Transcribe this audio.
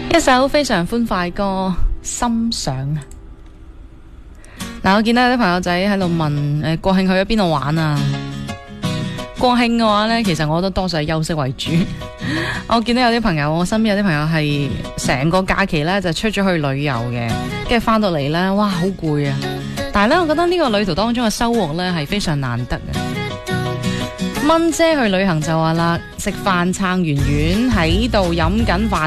一首非常歡快歌《心想》。嗱，我見到有啲朋友仔喺度問國慶去咗邊度玩啊？國慶嘅話呢，其實我都多數係休息為主。我見到有啲朋友，我身邊有啲朋友係成個假期呢就出咗去旅遊嘅，跟住翻到嚟呢，哇，好攰啊！但係呢，我覺得呢個旅途當中嘅收穫呢係非常難得嘅。蚊姐去旅行就話啦，食飯撐完丸喺度飲緊飯。